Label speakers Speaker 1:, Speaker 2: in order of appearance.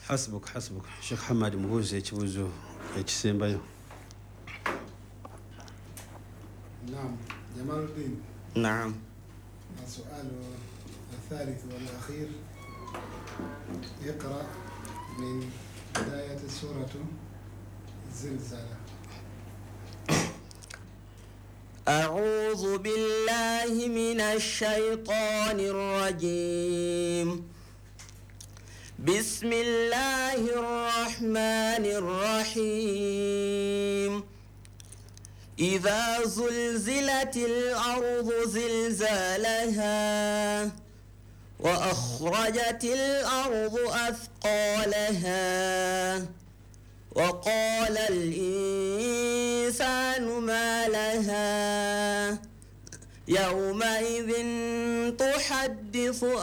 Speaker 1: حسبك شيخ حماد مغوزي يتبوزو يتسيمبايو.
Speaker 2: نعم جمال الدين.
Speaker 3: نعم.
Speaker 2: السؤال الثالث والأخير، يقرأ من بداية سورة الزلزلة.
Speaker 3: أعوذ بالله من الشيطان الرجيم. بسم الله الرحمن الرحيم. إذا زلزلت الأرض زلزالها وأخرجت الأرض أثقالها وقال الإنسان ما لها يومئذ تحدث